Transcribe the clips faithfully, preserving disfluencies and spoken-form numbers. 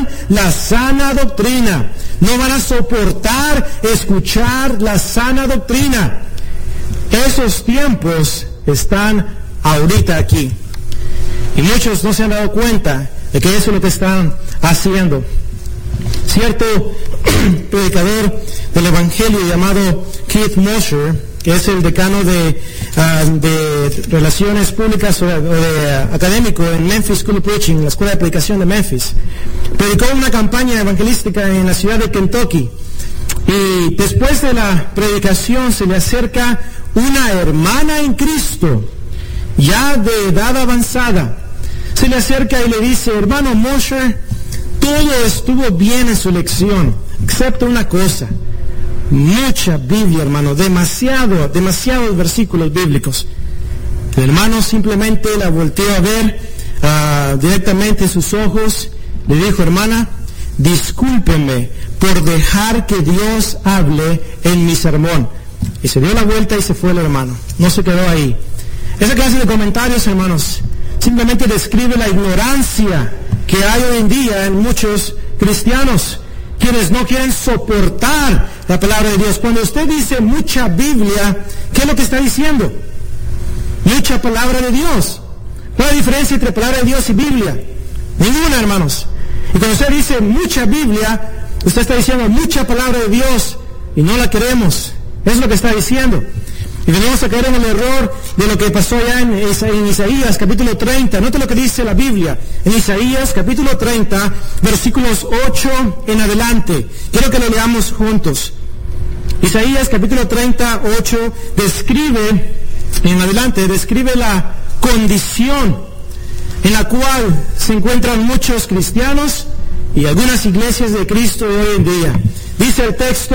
escucharán la sana doctrina. No van a soportar escuchar la sana doctrina. Esos tiempos están ahorita aquí. Y muchos no se han dado cuenta de que eso es lo que están haciendo. Cierto predicador del Evangelio llamado Keith Mosher, que es el decano de, uh, de Relaciones Públicas o de, o de uh, académico en Memphis School of Preaching, la escuela de predicación de Memphis, predicó una campaña evangelística en la ciudad de Kentucky. Y después de la predicación se le acerca una hermana en Cristo, ya de edad avanzada. Se le acerca y le dice: hermano Mosher, todo estuvo bien en su lección, excepto una cosa. Mucha Biblia, hermano, demasiado, demasiados versículos bíblicos. El hermano simplemente la volteó a ver uh, directamente en sus ojos. Le dijo: hermana, discúlpeme por dejar que Dios hable en mi sermón. Y se dio la vuelta y se fue el hermano. No se quedó ahí. Esa clase de comentarios, hermanos, simplemente describe la ignorancia que hay hoy en día en muchos cristianos, quienes no quieren soportar la palabra de Dios. Cuando usted dice mucha Biblia, ¿qué es lo que está diciendo? Mucha palabra de Dios. ¿Cuál es la diferencia entre palabra de Dios y Biblia? Ninguna, hermanos. Y cuando usted dice mucha Biblia, usted está diciendo mucha palabra de Dios y no la queremos. Eso es lo que está diciendo. Y venimos a caer en el error de lo que pasó ya en, en Isaías capítulo treinta. Note lo que dice la Biblia. En Isaías capítulo treinta, versículos ocho en adelante. Quiero que lo leamos juntos. Isaías capítulo treinta, ocho, describe, en adelante, describe la condición en la cual se encuentran muchos cristianos y algunas iglesias de Cristo hoy en día. Dice el texto: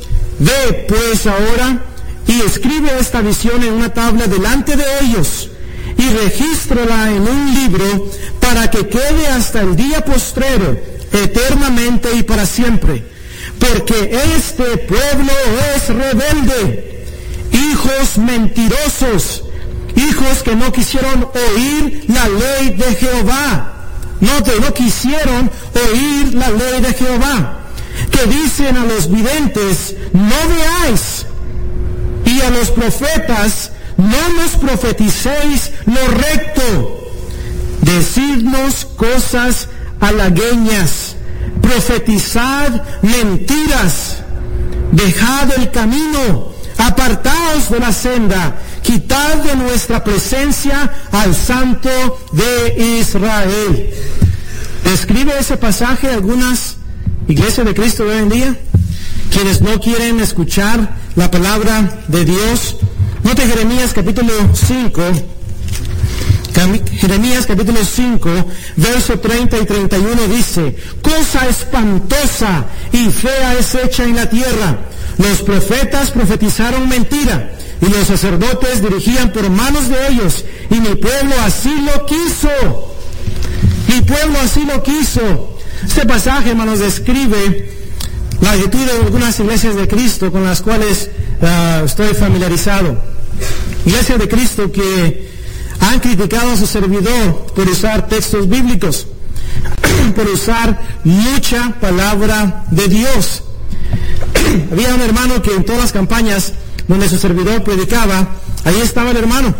ve pues ahora y escribe esta visión en una tabla delante de ellos, y regístrala en un libro, para que quede hasta el día postrero, eternamente y para siempre. Porque este pueblo es rebelde, hijos mentirosos, hijos que no quisieron oír la ley de Jehová. Note, no quisieron oír la ley de Jehová. Que dicen a los videntes: no veáis, y a los profetas: no nos profeticéis lo recto. Decidnos cosas halagüeñas, profetizad mentiras. Dejad el camino, apartaos de la senda, quitad de nuestra presencia al Santo de Israel. Describe ese pasaje algunas iglesias de Cristo de hoy en día, quienes no quieren escuchar la palabra de Dios. Note Jeremías capítulo cinco, Jeremías capítulo cinco, verso treinta y treinta y uno dice: cosa espantosa y fea es hecha en la tierra. Los profetas profetizaron mentira, y los sacerdotes dirigían por manos de ellos, y mi pueblo así lo quiso. Mi pueblo así lo quiso. Este pasaje, hermanos, describe la actitud de algunas iglesias de Cristo con las cuales uh, estoy familiarizado. Iglesias de Cristo que han criticado a su servidor por usar textos bíblicos, por usar mucha palabra de Dios. Había un hermano que en todas las campañas donde su servidor predicaba, ahí estaba el hermano.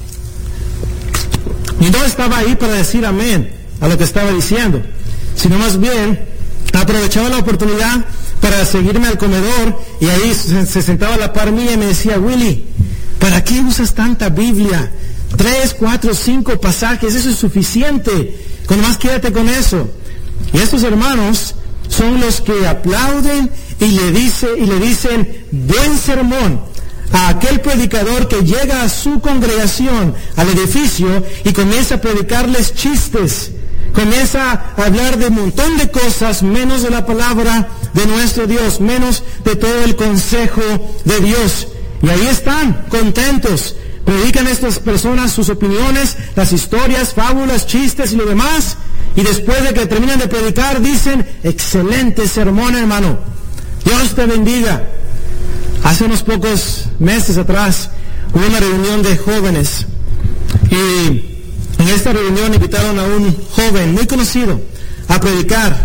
Y no estaba ahí para decir amén a lo que estaba diciendo, sino más bien aprovechaba la oportunidad para seguirme al comedor, y ahí se, se sentaba a la par mía y me decía: Willy, ¿para qué usas tanta Biblia? Tres, cuatro, cinco pasajes, eso es suficiente, con más quédate con eso. Y estos hermanos son los que aplauden y le dice, y le dicen buen sermón a aquel predicador que llega a su congregación, al edificio, y comienza a predicarles chistes, comienza a hablar de un montón de cosas, menos de la palabra de nuestro Dios, menos de todo el consejo de Dios. Y ahí están, contentos. Predican estas personas sus opiniones, las historias, fábulas, chistes y lo demás. Y después de que terminan de predicar, dicen: excelente sermón, hermano. Dios te bendiga. Hace unos pocos meses atrás hubo una reunión de jóvenes. Y en esta reunión invitaron a un joven muy conocido a predicar.